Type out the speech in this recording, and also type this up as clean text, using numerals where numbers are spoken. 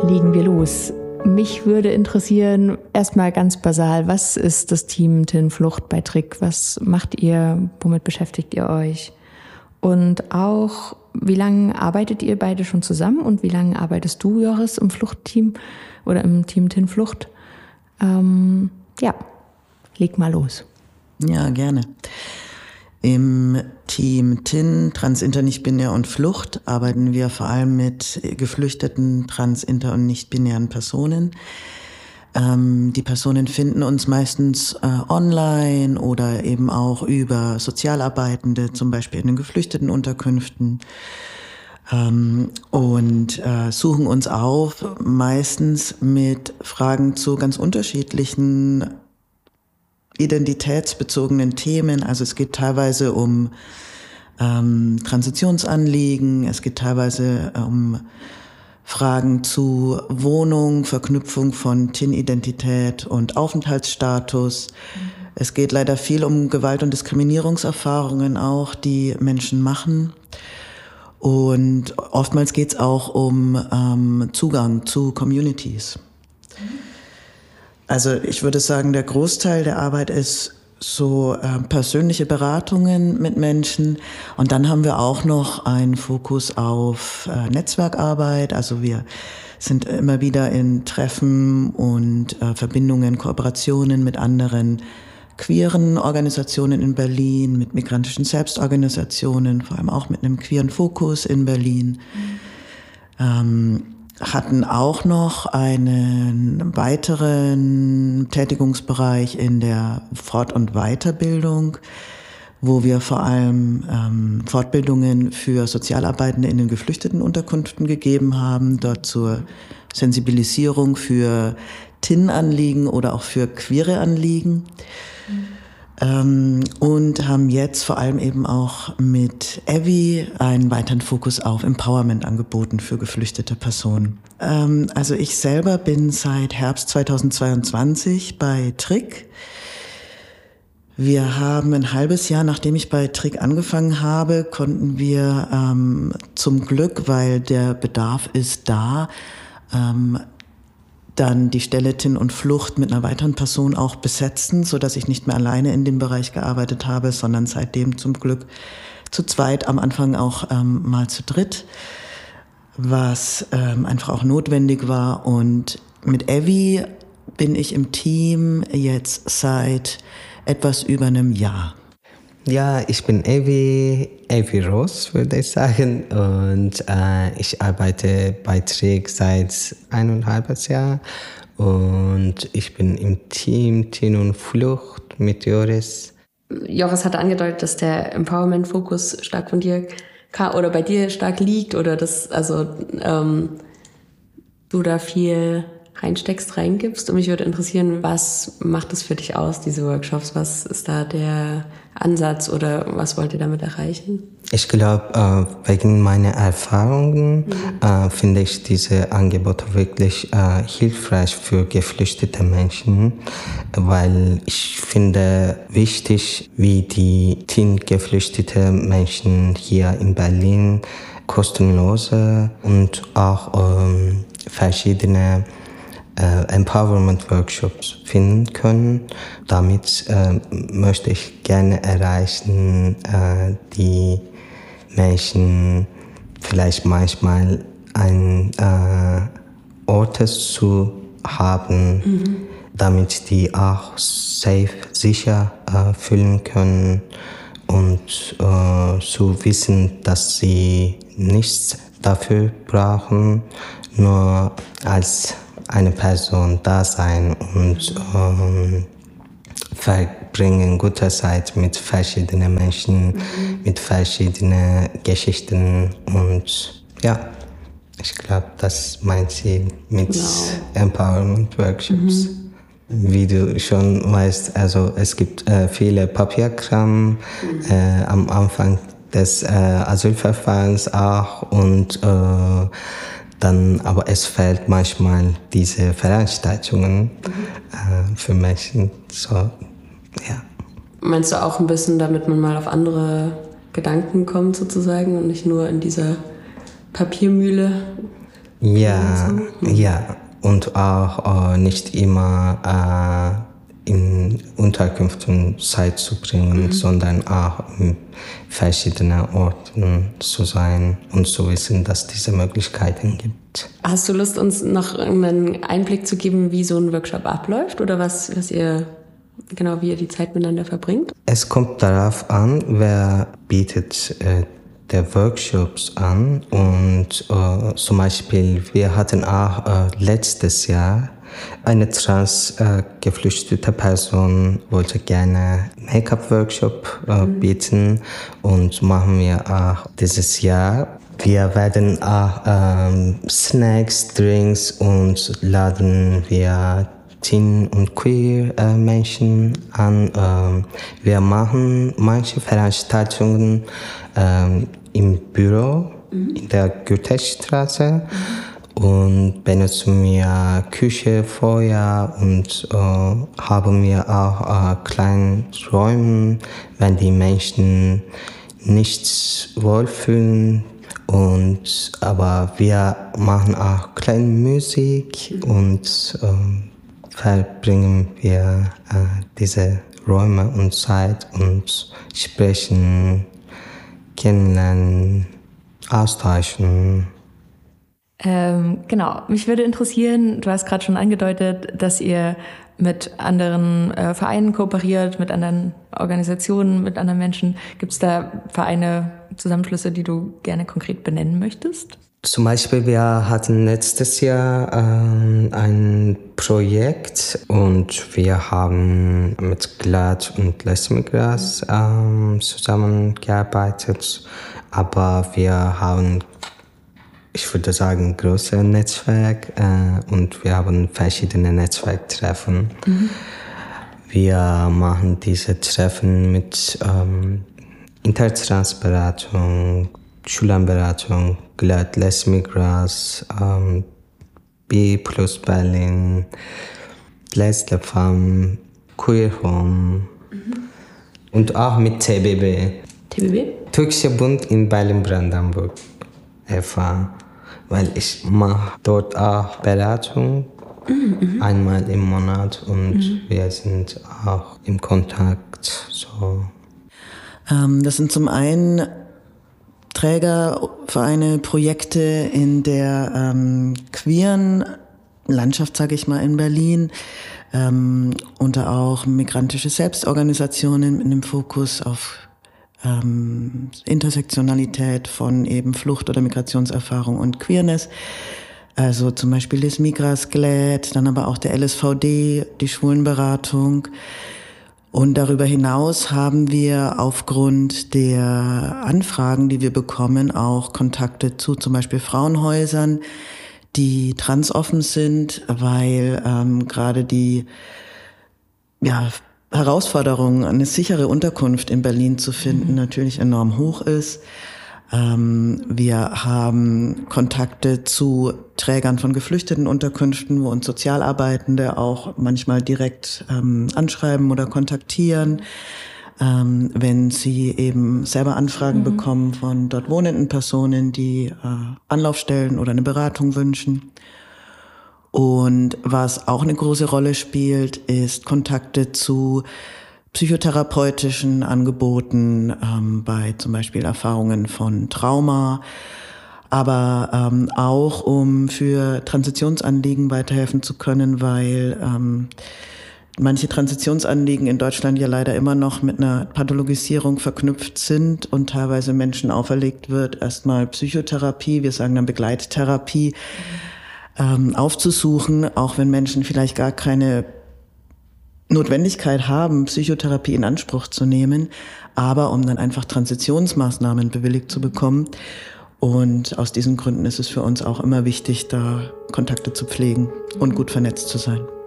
legen wir los. Mich würde interessieren, erstmal ganz basal, was ist das Team TIN-Flucht bei Trig? Was macht ihr? Womit beschäftigt ihr euch? Und auch, wie lange arbeitet ihr beide schon zusammen und wie lange arbeitest du, Joris, im Fluchtteam oder im Team TIN-Flucht? Leg mal los. Ja, gerne. Im Team TIN, Trans, Inter, Nicht-Binär und Flucht arbeiten wir vor allem mit geflüchteten, trans, inter und nicht-binären Personen. Die Personen finden uns meistens online oder eben auch über Sozialarbeitende, zum Beispiel in den geflüchteten Unterkünften, und suchen uns auf, meistens mit Fragen zu ganz unterschiedlichen identitätsbezogenen Themen. Also es geht teilweise um Transitionsanliegen, es geht teilweise um Fragen zu Wohnung, Verknüpfung von TIN-Identität und Aufenthaltsstatus. Es geht leider viel um Gewalt- und Diskriminierungserfahrungen auch, die Menschen machen. Und oftmals geht es auch um Zugang zu Communities. Also ich würde sagen, der Großteil der Arbeit ist so persönliche Beratungen mit Menschen. Und dann haben wir auch noch einen Fokus auf Netzwerkarbeit. Also wir sind immer wieder in Treffen und Verbindungen, Kooperationen mit anderen queeren Organisationen in Berlin, mit migrantischen Selbstorganisationen, vor allem auch mit einem queeren Fokus in Berlin. Hatten auch noch einen weiteren Tätigungsbereich in der Fort- und Weiterbildung, wo wir vor allem Fortbildungen für Sozialarbeitende in den geflüchteten Unterkünften gegeben haben, dort zur Sensibilisierung für TIN-Anliegen oder auch für queere Anliegen. Und haben jetzt vor allem eben auch mit Evie einen weiteren Fokus auf Empowerment angeboten für geflüchtete Personen. Also ich selber bin seit Herbst 2022 bei Trig. Wir haben ein halbes Jahr, nachdem ich bei Trig angefangen habe, konnten wir zum Glück, weil der Bedarf ist da, dann die Stelle TIN und Flucht mit einer weiteren Person auch besetzen, so dass ich nicht mehr alleine in dem Bereich gearbeitet habe, sondern seitdem zum Glück zu zweit, am Anfang auch mal zu dritt, was einfach auch notwendig war. Und mit Evie bin ich im Team jetzt seit etwas über einem Jahr. Ja, ich bin Evie Ross, würde ich sagen. Und ich arbeite bei Trig seit 1,5 Jahren. Und ich bin im Team TIN und Flucht mit Joris. Joris hatte angedeutet, dass der Empowerment-Fokus stark von dir oder bei dir stark liegt oder dass du da viel reingibst. Und mich würde interessieren, was macht es für dich aus, diese Workshops? Was ist da der Ansatz oder was wollt ihr damit erreichen? Ich glaube, wegen meiner Erfahrungen finde ich diese Angebote wirklich hilfreich für geflüchtete Menschen, weil ich finde wichtig, wie die TIN-geflüchtete Menschen hier in Berlin kostenlose und auch verschiedene Empowerment-Workshops finden können. Damit möchte ich gerne erreichen, die Menschen vielleicht manchmal ein Ort zu haben, damit die auch safe, sicher fühlen können und zu wissen, dass sie nichts dafür brauchen, nur als eine Person da sein und verbringen gute Zeit mit verschiedenen Menschen, mit verschiedenen Geschichten und ja, ich glaube, das ist mein Ziel mit Empowerment-Workshops. Wie du schon weißt, also es gibt viele Papierkram am Anfang des Asylverfahrens auch und dann, aber es fehlt manchmal diese Veranstaltungen für Menschen. So, ja. Meinst du auch ein bisschen, damit man mal auf andere Gedanken kommt sozusagen und nicht nur in dieser Papiermühle Ja, ja. Und auch nicht immer in Unterkünften Zeit zu bringen, sondern auch in verschiedenen Orten zu sein und zu wissen, dass es diese Möglichkeiten gibt. Hast du Lust, uns noch einen Einblick zu geben, wie so ein Workshop abläuft oder wie ihr die Zeit miteinander verbringt? Es kommt darauf an, wer bietet der Workshops an. Und zum Beispiel, wir hatten auch letztes Jahr eine geflüchtete Person wollte gerne Make-up-Workshop bieten und machen wir auch dieses Jahr. Wir werden auch Snacks, Drinks und laden wir Teen- und Queer-Menschen an. Wir machen manche Veranstaltungen im Büro in der Goethestraße und benutzen wir Küche vorher und haben wir auch kleine Räume, wenn die Menschen nicht wohlfühlen. Aber wir machen auch kleine Musik und verbringen wir diese Räume und Zeit und sprechen, kennenlernen, austauschen. Genau, mich würde interessieren, du hast gerade schon angedeutet, dass ihr mit anderen Vereinen kooperiert, mit anderen Organisationen, mit anderen Menschen. Gibt es da Vereine, Zusammenschlüsse, die du gerne konkret benennen möchtest? Zum Beispiel, wir hatten letztes Jahr ein Projekt und wir haben mit GLAD und Les Migras zusammengearbeitet, aber wir haben, ich würde sagen, großes Netzwerk und wir haben verschiedene Netzwerktreffen. Wir machen diese Treffen mit Intertransberatung, Schulenberatung, GLAD, Les Migras, B+ Berlin, Les La Femme, Queer Home und auch mit TBB. TBB? Türkischer Bund in Berlin-Brandenburg e.V., weil ich mache dort auch Beratung einmal im Monat und wir sind auch im Kontakt. So. Das sind zum einen Trägervereine, Projekte in der queeren Landschaft, sage ich mal, in Berlin, unter auch migrantische Selbstorganisationen mit einem Fokus auf Intersektionalität von eben Flucht- oder Migrationserfahrung und Queerness. Also zum Beispiel Les Migras, GLAD, dann aber auch der LSVD, die Schwulenberatung. Und darüber hinaus haben wir aufgrund der Anfragen, die wir bekommen, auch Kontakte zu zum Beispiel Frauenhäusern, die transoffen sind, weil gerade die Herausforderung, eine sichere Unterkunft in Berlin zu finden, natürlich enorm hoch ist. Wir haben Kontakte zu Trägern von geflüchteten Unterkünften, wo uns Sozialarbeitende auch manchmal direkt anschreiben oder kontaktieren, wenn sie eben selber Anfragen bekommen von dort wohnenden Personen, die Anlaufstellen oder eine Beratung wünschen. Und was auch eine große Rolle spielt, ist Kontakte zu psychotherapeutischen Angeboten bei zum Beispiel Erfahrungen von Trauma, aber auch um für Transitionsanliegen weiterhelfen zu können, weil manche Transitionsanliegen in Deutschland ja leider immer noch mit einer Pathologisierung verknüpft sind und teilweise Menschen auferlegt wird, erstmal Psychotherapie, wir sagen dann Begleittherapie, aufzusuchen, auch wenn Menschen vielleicht gar keine Notwendigkeit haben, Psychotherapie in Anspruch zu nehmen, aber um dann einfach Transitionsmaßnahmen bewilligt zu bekommen. Und aus diesen Gründen ist es für uns auch immer wichtig, da Kontakte zu pflegen und gut vernetzt zu sein.